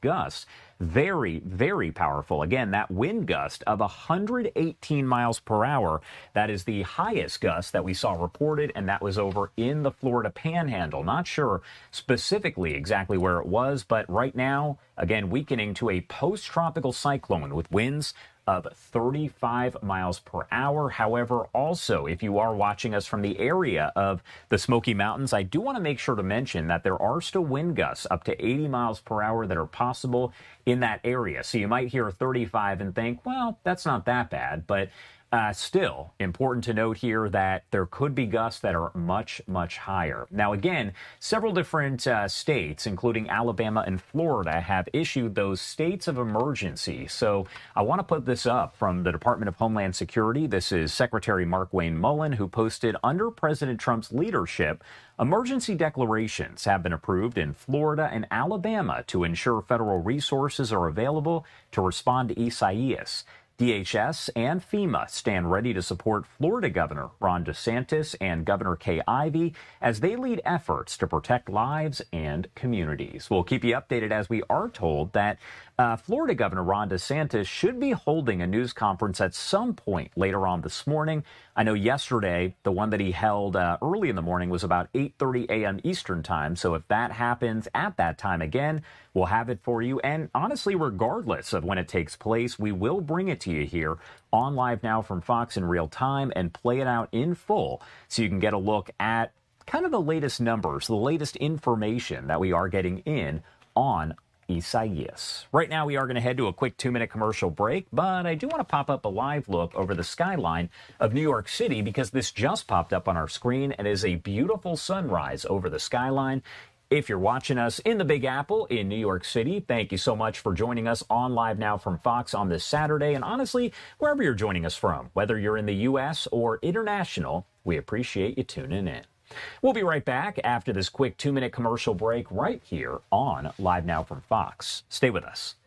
gusts. Very, very powerful. Again, that wind gust of 118 miles per hour. That is the highest gust that we saw reported, and that was over in the Florida Panhandle. Not sure specifically exactly where it was, but right now, again, weakening to a post-tropical cyclone with winds of 35 miles per hour. However, also, if you are watching us from the area of the Smoky Mountains, I do want to make sure to mention that there are still wind gusts up to 80 miles per hour that are possible in that area. So you might hear 35 and think, well, that's not that bad. But still important to note here that there could be gusts that are much, much higher. Now, again, several different states, including Alabama and Florida, have issued those states of emergency. So I want to put this up from the Department of Homeland Security. This is Secretary Markwayne Mullin, who posted, under President Trump's leadership, emergency declarations have been approved in Florida and Alabama to ensure federal resources are available to respond to Isaias. DHS and FEMA stand ready to support Florida Governor Ron DeSantis and Governor Kay Ivey as they lead efforts to protect lives and communities. We'll keep you updated as we are told that Florida Governor Ron DeSantis should be holding a news conference at some point later on this morning. I know yesterday, the one that he held early in the morning was about 8:30 a.m. Eastern time. So if that happens at that time again, we'll have it for you. And honestly, regardless of when it takes place, we will bring it to you here on Live Now from Fox in real time and play it out in full so you can get a look at kind of the latest numbers, the latest information that we are getting in on Isaias. Right now, we are going to head to a quick 2-minute commercial break, but I do want to pop up a live look over the skyline of New York City because this just popped up on our screen and is a beautiful sunrise over the skyline. If you're watching us in the Big Apple in New York City, thank you so much for joining us on Live Now from Fox on this Saturday. And honestly, wherever you're joining us from, whether you're in the U.S. or international, we appreciate you tuning in. We'll be right back after this quick 2-minute commercial break right here on Live Now from Fox. Stay with us.